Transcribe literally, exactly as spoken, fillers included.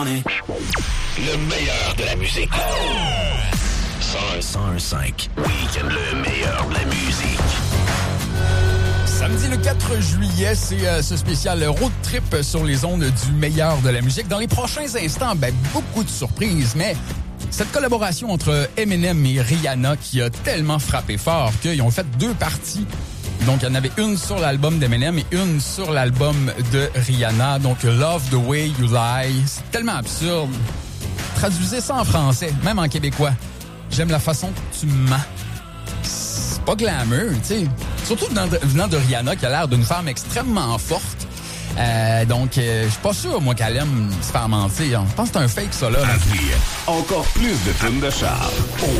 Le meilleur de la musique. cent un virgule cinq. Week-end, le meilleur de la musique. Samedi le quatre juillet, c'est euh, ce spécial road trip sur les ondes du meilleur de la musique. Dans les prochains instants, ben, beaucoup de surprises, mais cette collaboration entre Eminem et Rihanna qui a tellement frappé fort qu'ils ont fait deux parties. Donc, il y en avait une sur l'album d'Eminem et une sur l'album de Rihanna. Donc, Love the Way You Lie. C'est tellement absurde. Traduisez ça en français, même en québécois. J'aime la façon que tu mens. C'est pas glamour, tu sais. Surtout venant de, venant de Rihanna, qui a l'air d'une femme extrêmement forte. Euh, donc, euh, je suis pas sûr, moi, qu'elle aime se faire mentir. Je pense que c'est un fake, ça, là. là. Encore plus de films de Charles.